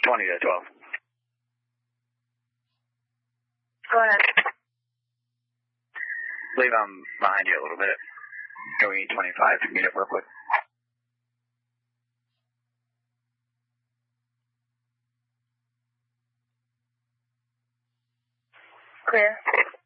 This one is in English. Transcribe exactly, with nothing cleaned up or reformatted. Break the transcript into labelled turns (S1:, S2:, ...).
S1: twenty to twelve.
S2: Go ahead.
S1: I believe I'm behind you a little bit. Going twenty-five to meet up real quick.
S2: Clear.